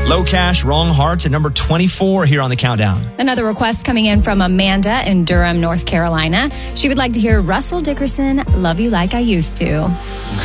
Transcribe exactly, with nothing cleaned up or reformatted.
Low Cash, Wrong Hearts at number twenty-four here on the countdown. Another request coming in from Amanda in Durham, North Carolina. She would like to hear Russell Dickerson, Love You Like I Used to.